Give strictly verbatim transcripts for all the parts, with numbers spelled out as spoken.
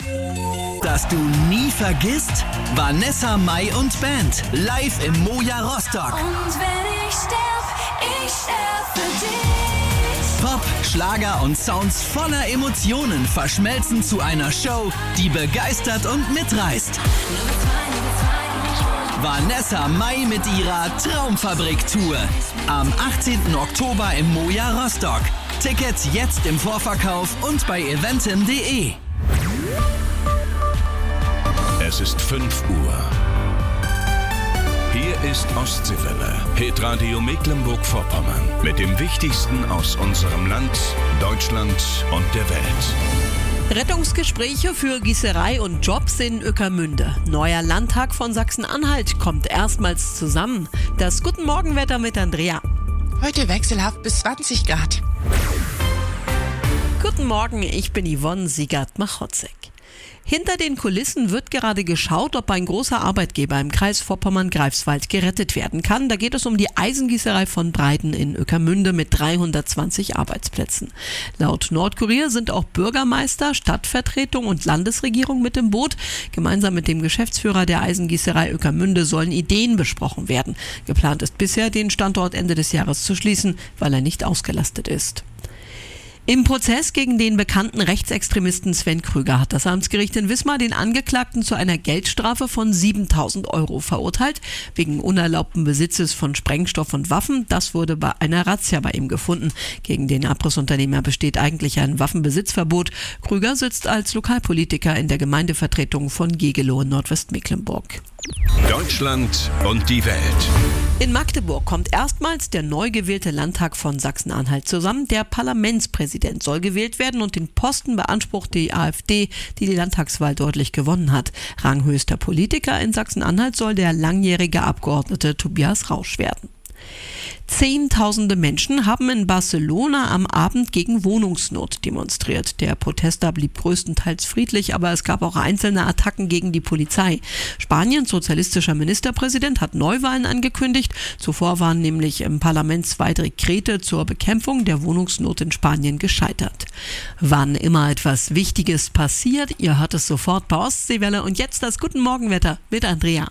Dass du nie vergisst, Vanessa Mai und Band live im Moja Rostock. Und wenn ich sterb, ich sterb für dich. Pop, Schlager und Sounds voller Emotionen verschmelzen zu einer Show, die begeistert und mitreißt. Vanessa Mai mit ihrer Traumfabrik-Tour. Am achtzehnten Oktober im Moja Rostock. Tickets jetzt im Vorverkauf und bei eventim punkt de. Es ist fünf Uhr. Hier ist Ostseewelle, Hitradio Mecklenburg-Vorpommern. Mit dem Wichtigsten aus unserem Land, Deutschland und der Welt. Rettungsgespräche für Gießerei und Jobs in Ueckermünde. Neuer Landtag von Sachsen-Anhalt kommt erstmals zusammen. Das Guten Morgenwetter mit Andrea. Heute wechselhaft bis zwanzig Grad. Guten Morgen, ich bin Yvonne Siegert-Machotzek. Hinter den Kulissen wird gerade geschaut, ob ein großer Arbeitgeber im Kreis Vorpommern-Greifswald gerettet werden kann. Da geht es um die Eisengießerei von Breiten in Ueckermünde mit dreihundertzwanzig Arbeitsplätzen. Laut Nordkurier sind auch Bürgermeister, Stadtvertretung und Landesregierung mit im Boot. Gemeinsam mit dem Geschäftsführer der Eisengießerei Ueckermünde sollen Ideen besprochen werden. Geplant ist bisher, den Standort Ende des Jahres zu schließen, weil er nicht ausgelastet ist. Im Prozess gegen den bekannten Rechtsextremisten Sven Krüger hat das Amtsgericht in Wismar den Angeklagten zu einer Geldstrafe von siebentausend Euro verurteilt, wegen unerlaubten Besitzes von Sprengstoff und Waffen. Das wurde bei einer Razzia bei ihm gefunden. Gegen den Abrissunternehmer besteht eigentlich ein Waffenbesitzverbot. Krüger sitzt als Lokalpolitiker in der Gemeindevertretung von Gegelow in Nordwestmecklenburg. Deutschland und die Welt. In Magdeburg kommt erstmals der neu gewählte Landtag von Sachsen-Anhalt zusammen. Der Parlamentspräsident soll gewählt werden und den Posten beansprucht die AfD, die die Landtagswahl deutlich gewonnen hat. Ranghöchster Politiker in Sachsen-Anhalt soll der langjährige Abgeordnete Tobias Rausch werden. Zehntausende Menschen haben in Barcelona am Abend gegen Wohnungsnot demonstriert. Der Protest da blieb größtenteils friedlich, aber es gab auch einzelne Attacken gegen die Polizei. Spaniens sozialistischer Ministerpräsident hat Neuwahlen angekündigt. Zuvor waren nämlich im Parlament zwei Dekrete zur Bekämpfung der Wohnungsnot in Spanien gescheitert. Wann immer etwas Wichtiges passiert, ihr hört es sofort bei Ostseewelle. Und jetzt das Guten Morgenwetter mit Andrea.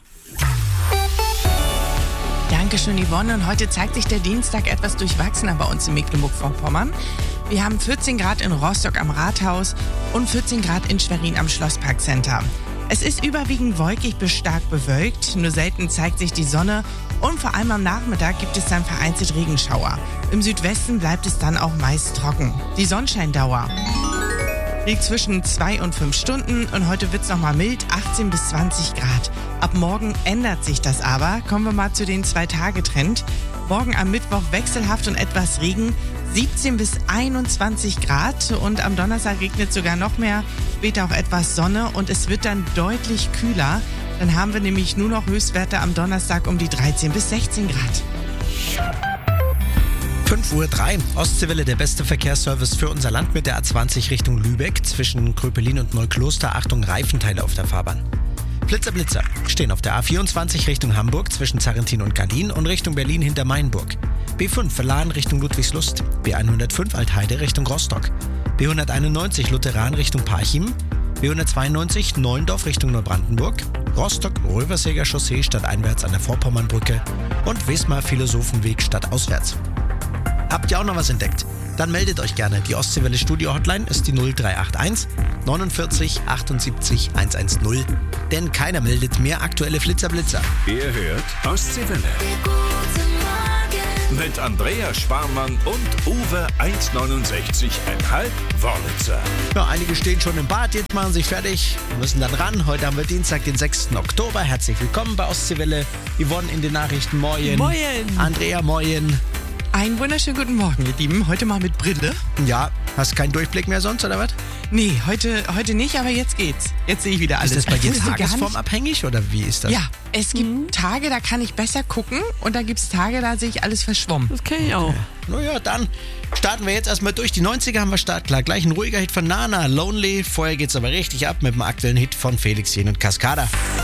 Dankeschön, Yvonne. Und heute zeigt sich der Dienstag etwas durchwachsener bei uns in Mecklenburg-Vorpommern. Wir haben vierzehn Grad in Rostock am Rathaus und vierzehn Grad in Schwerin am Schlossparkcenter. Es ist überwiegend wolkig bis stark bewölkt, nur selten zeigt sich die Sonne und vor allem am Nachmittag gibt es dann vereinzelt Regenschauer. Im Südwesten bleibt es dann auch meist trocken. Die Sonnenscheindauer liegt zwischen zwei und fünf Stunden und heute wird es nochmal mild, achtzehn bis zwanzig Grad. Ab morgen ändert sich das aber. Kommen wir mal zu den Zwei-Tage-Trend. Morgen am Mittwoch wechselhaft und etwas Regen, siebzehn bis einundzwanzig Grad und am Donnerstag regnet sogar noch mehr, später auch etwas Sonne und es wird dann deutlich kühler. Dann haben wir nämlich nur noch Höchstwerte am Donnerstag um die dreizehn bis sechzehn Grad. fünf Uhr drei, Ostseewelle, der beste Verkehrsservice für unser Land mit der A zwanzig Richtung Lübeck zwischen Kröpelin und Neukloster. Achtung, Reifenteile auf der Fahrbahn. Blitzer, Blitzer stehen auf der A vierundzwanzig Richtung Hamburg zwischen Zarrentin und Gardin und Richtung Berlin hinter Mainburg. B fünf Verlahen Richtung Ludwigslust, B hundertfünf Altheide Richtung Rostock, B hunderteinundneunzig Lutheran Richtung Parchim, B hundertzweiundneunzig Neuendorf Richtung Neubrandenburg, Rostock Röversäger Chaussee stadteinwärts an der Vorpommernbrücke und Wismar Philosophenweg stadtauswärts. Habt ihr auch noch was entdeckt? Dann meldet euch gerne. Die Ostseewelle Studio Hotline ist die null drei acht eins neunundvierzig achtundsiebzig hundertzehn. Denn keiner meldet mehr aktuelle Flitzerblitzer. Ihr hört Ostseewelle. Mit Andrea Sparmann und Uwe eins neunundsechzig Komma fünf Wörlitzer. Ja, einige stehen schon im Bad, jetzt machen sich fertig, müssen dann ran. Heute haben wir Dienstag, den sechsten Oktober. Herzlich willkommen bei Ostseewelle. Yvonne in den Nachrichten. Moin. Moin. Andrea, moin. Einen wunderschönen guten Morgen, ihr Lieben. Heute mal mit Brille. Ja, hast keinen Durchblick mehr sonst, oder was? Nee, heute, heute nicht, aber jetzt geht's. Jetzt sehe ich wieder alles. Ist das bei dir Ich wusste gar nicht- tagesformabhängig oder wie ist das? Ja, es gibt Mhm. Tage, da kann ich besser gucken und dann gibt's Tage, da sehe ich alles verschwommen. Das kenne ich auch. Naja, dann starten wir jetzt erstmal durch. Die neunziger haben wir startklar. Gleich ein ruhiger Hit von Nana, Lonely. Vorher geht's aber richtig ab mit dem aktuellen Hit von Felix Jähn und Cascada.